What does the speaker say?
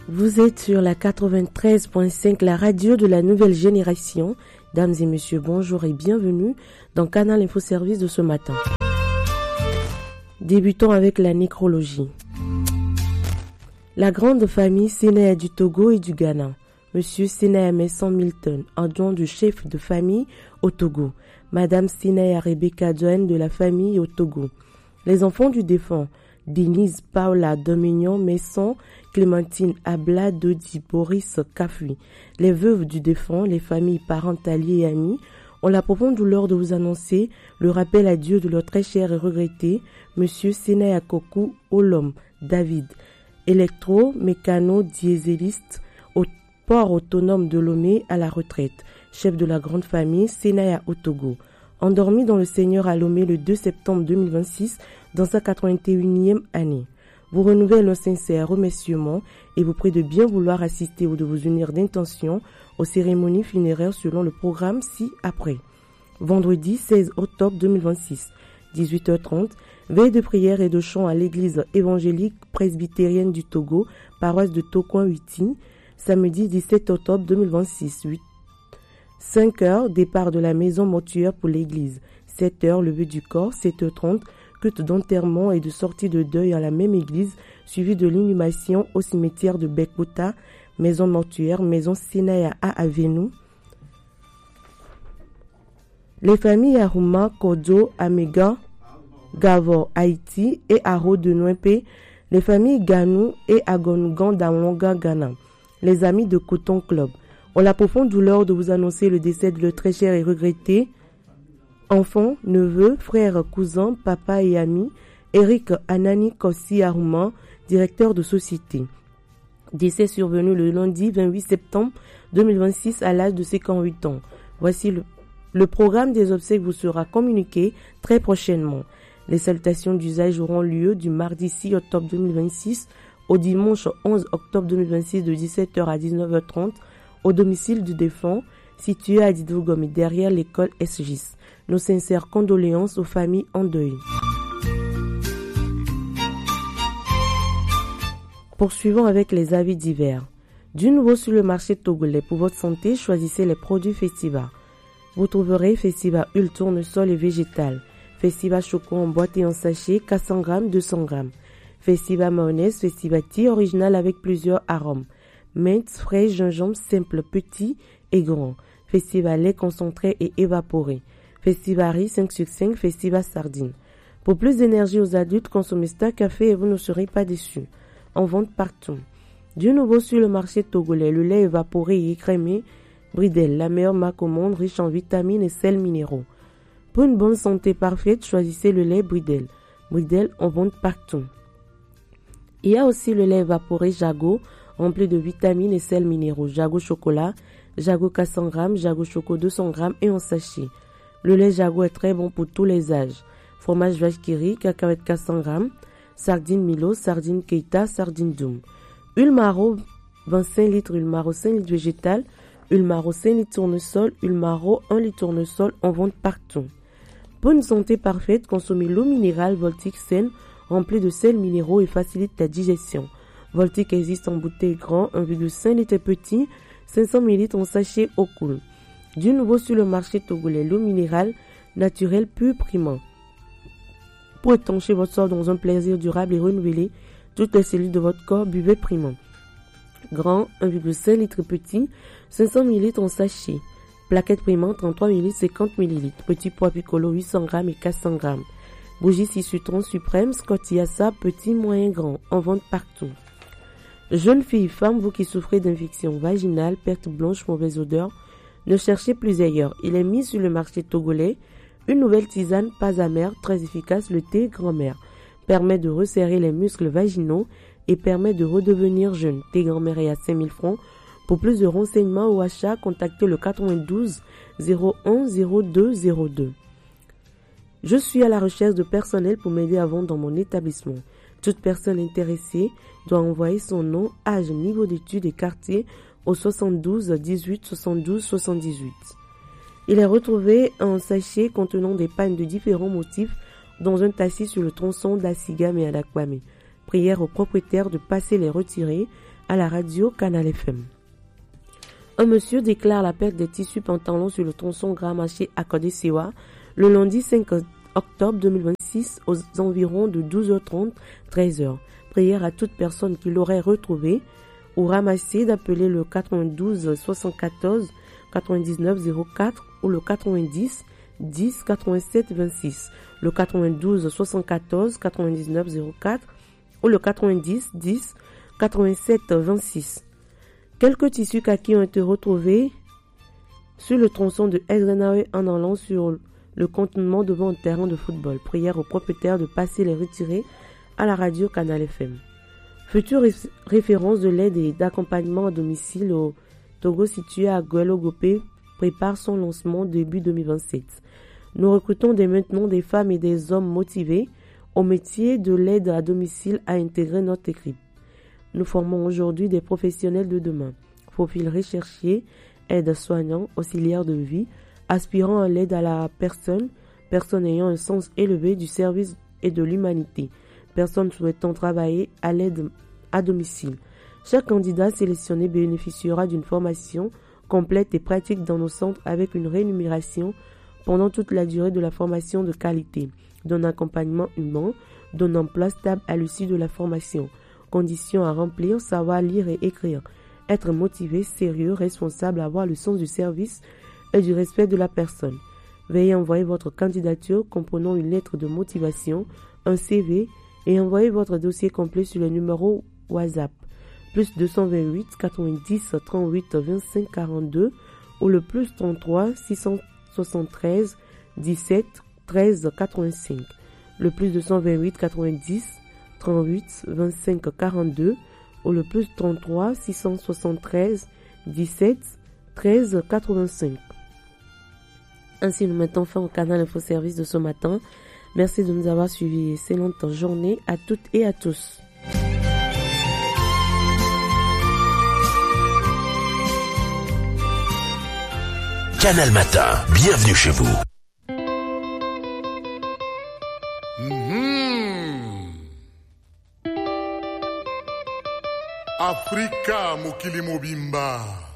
Vous êtes sur la 93.5, la radio de la nouvelle génération. Dames et messieurs, bonjour et bienvenue dans Canal Info Service de ce matin. Débutons avec la nécrologie. La grande famille Sénéa du Togo et du Ghana. Monsieur Sénéa Messon Milton, adjoint du chef de famille au Togo. Madame Sénéa Rebecca Joanne de la famille au Togo. Les enfants du défunt, Denise Paula Dominion Messon, Clémentine Abla Dodi Boris Kafui. Les veuves du défunt, les familles, parents, alliés et amis ont la profonde douleur de vous annoncer le rappel à Dieu de leur très cher et regretté Monsieur Sénéa Kokou Olom David, électro-mécano-dieseliste au port autonome de Lomé à la retraite, chef de la grande famille Sénéa au Togo. Endormi dans le Seigneur à Lomé le 2 septembre 2026 dans sa 81e année. Vous renouvelez nos sincères remerciements et vous prie de bien vouloir assister ou de vous unir d'intention aux cérémonies funéraires selon le programme ci-après. Vendredi 16 octobre 2026, 18h30, veille de prière et de chant à l'église évangélique presbytérienne du Togo, paroisse de Tokoin-Huiti. Samedi 17 octobre 2026, 5h, départ de la maison mortuaire pour l'église. 7h, levée du corps. 7h30, culte d'enterrement et de sortie de deuil à la même église, suivi de l'inhumation au cimetière de Bekota, maison mortuaire, maison Sénéa à Avenou. Les familles Aruma, Kodo, Amega, Gavor, Haïti et Aro de Nouempe, les familles Ganou et Agonugan d'Amlonga, Ghana. Les amis de Coton Club ont la profonde douleur de vous annoncer le décès de leur très cher et regretté enfant, neveu, frère, cousin, papa et ami, Eric Anani Kossi Aruma, directeur de société. Décès survenu le lundi 28 septembre 2026 à l'âge de 58 ans. Voici le programme des obsèques vous sera communiqué très prochainement. Les salutations d'usage auront lieu du mardi 6 octobre 2026 au dimanche 11 octobre 2026 de 17h à 19h30 au domicile du défunt situé à Didougomi derrière l'école SGIS. Nos sincères condoléances aux familles en deuil. Poursuivons avec les avis divers. Du nouveau sur le marché togolais pour votre santé, choisissez les produits Festiva. Vous trouverez Festiva Huile Tournesol et végétal, Festiva Choco en boîte et en sachet 400 g, 200 g, Festiva Mayonnaise, Festiva Tea original avec plusieurs arômes, menthe, fraise, gingembre simple, petit et grand, Festiva lait concentré et évaporé, Festiva riz 5 sur 5, Festiva sardine. Pour plus d'énergie aux adultes, consommez Star Café et vous ne serez pas déçus. En vente partout. Du nouveau sur le marché togolais, le lait évaporé et écrémé Bridel, la meilleure marque au monde, riche en vitamines et sels minéraux. Pour une bonne santé parfaite, choisissez le lait Bridel. Bridel en vente partout. Il y a aussi le lait évaporé Jago, rempli de vitamines et sels minéraux. Jago chocolat, Jago 400 g, Jago choco 200 g et en sachet. Le lait Jago est très bon pour tous les âges. Fromage vache qui rit, cacahuètes 400 g, sardine Milo, sardine Keita, sardine Doum. Huile Maro 25 litres, huile Maro 5 litres végétal, huile Maro 5 litres tournesol, huile Maro 1 litre tournesol en vente partout. Pour une santé parfaite, consommez l'eau minérale Voltic saine, remplie de sels minéraux et facilite la digestion. Voltic existe en bouteille grand, 1,5 litre petit, 500 ml en sachet eau cool. Du nouveau sur le marché togolais, l'eau minérale naturelle pure primant. Pour étancher votre sort dans un plaisir durable et renouvelé, toutes les cellules de votre corps, buvez primant. Grand, 1,5 litre petit, 500 ml en sachet. Plaquette primant, 33 ml, 50 ml. Petit pois piccolo, 800 g et 400 g. Bougie 6 citron suprême, Scotiassa, petit, moyen, grand, en vente partout. Jeunes filles, femmes, vous qui souffrez d'infections vaginales, perte blanche, mauvaise odeur, ne cherchez plus ailleurs. Il est mis sur le marché togolais une nouvelle tisane pas amère, très efficace, le thé grand-mère. Permet de resserrer les muscles vaginaux et permet de redevenir jeune. Thé grand-mère est à 5000 francs. Pour plus de renseignements ou achats, contactez le 92 01 02 02. Je suis à la recherche de personnel pour m'aider à vendre dans mon établissement. Toute personne intéressée doit envoyer son nom, âge, niveau d'études et quartier au 72 18 72 78. Il est retrouvé un sachet contenant des pagnes de différents motifs dans un tassis sur le tronçon d'Assigam et Adakwame. Prière au propriétaire de passer les retirer à la radio Canal FM. Un monsieur déclare la perte des tissus pantalons sur le tronçon Grand Marché à Kodé-Sewa le lundi 5 octobre 2026 aux environs de 12h30, 13h. Prière à toute personne qui l'aurait retrouvé ou ramassé d'appeler le 92 74 99 04 ou le 90 10 87 26, le 92 74 99 04 ou le 90 10 87 26. Quelques tissus kaki ont été retrouvés sur le tronçon de Exenawe en allant sur le contentement devant un terrain de football. Prière aux propriétaires de passer les retirer à la radio Canal FM. Future référence de l'aide et d'accompagnement à domicile au Togo situé à Guelogopé prépare son lancement début 2027. Nous recrutons dès maintenant des femmes et des hommes motivés au métier de l'aide à domicile à intégrer notre équipe. Nous formons aujourd'hui des professionnels de demain, profils recherchés, aides-soignants, auxiliaires de vie, aspirant à l'aide à la personne ayant un sens élevé du service et de l'humanité, personnes souhaitant travailler à l'aide à domicile. Chaque candidat sélectionné bénéficiera d'une formation complète et pratique dans nos centres avec une rémunération pendant toute la durée de la formation de qualité, d'un accompagnement humain, d'un emploi stable à l'issue de la formation. Conditions à remplir, savoir lire et écrire, être motivé, sérieux, responsable, avoir le sens du service et du respect de la personne. Veuillez envoyer votre candidature comprenant une lettre de motivation, un CV et envoyez votre dossier complet sur le numéro WhatsApp plus 228 90 38 25 42 ou le plus 33 673 17 13 85, le plus 228 90 38 25 42 ou le plus 33 673 17 13 85. Ainsi, nous mettons fin au canal Info Service de ce matin. Merci de nous avoir suivis. Excellente journée à toutes et à tous. Canal Matin, bienvenue chez vous. Afrika mokili mobimba.